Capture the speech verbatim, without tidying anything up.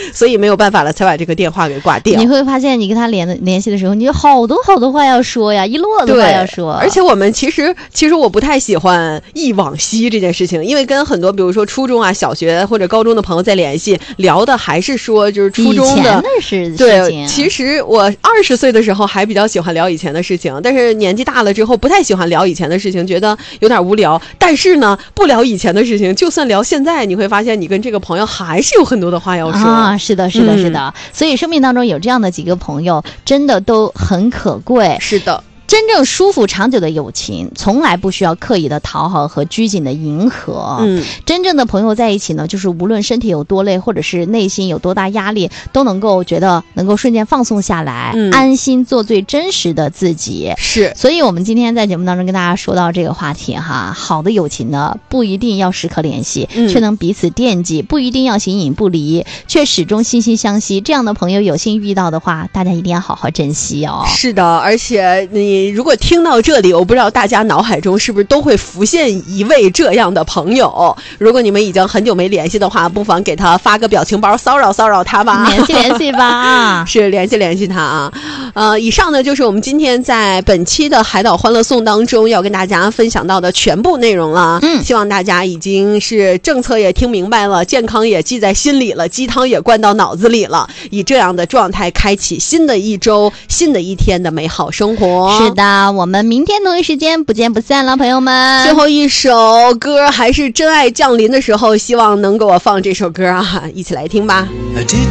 所以没有办法了，才把这个电话给挂掉。 你会发现，你跟他联联系的时候，你有好多好多话要说呀，一摞子话要说。 而且我们其实其实我不太喜欢忆往昔这件事情，因为跟很多比如说初中啊、小学或者高中的朋友在联系，聊的还是说就是初中的以前的事情。 对，其实我二十岁的时候还比较喜欢聊以前的事情，但是年纪大了之后不太喜欢聊以前的事情，觉得有点无聊。但是呢，不聊以前的事情，就算聊现在，你会发现你跟这个朋友还是有很多的话要说啊。是的，是的，是的。嗯、所以生命当中有这样的几个朋友，真的都很可贵。 是的。 真正舒服长久的友情从来不需要刻意的讨好和拘谨的迎合。嗯，真正的朋友在一起呢，就是无论身体有多累或者是内心有多大压力，都能够觉得能够瞬间放松下来、嗯、安心做最真实的自己。 是， 所以我们今天在节目当中跟大家说到这个话题哈，好的友情呢不一定要时刻联系、嗯、却能彼此惦记，不一定要形影不离，却始终惺惺相惜。这样的朋友有幸遇到的话，大家一定要好好珍惜哦。 是的，而且你如果听到这里，我不知道大家脑海中是不是都会浮现一位这样的朋友。如果你们已经很久没联系的话，不妨给他发个表情包骚扰骚扰他吧， 联系联系吧是联系联系他啊。呃，以上呢就是我们今天在本期的海岛欢乐颂当中要跟大家分享到的全部内容了。嗯，希望大家已经是政策也听明白了，健康也记在心里了，鸡汤也灌到脑子里了，以这样的状态开启新的一周新的一天的美好生活。 是的，我们明天同一时间不见不散了，朋友们。 最后一首歌还是真爱降临的时候，希望能给我放这首歌啊，一起来听吧。